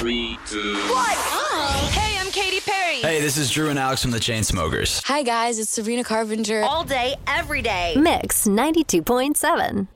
3, 2, 1. Oh. Hey, I'm Katy Perry. Hey, this is Drew and Alex from the Chainsmokers. Hi, guys. It's Sabrina Carpenter. All day, every day. Mix 92.7.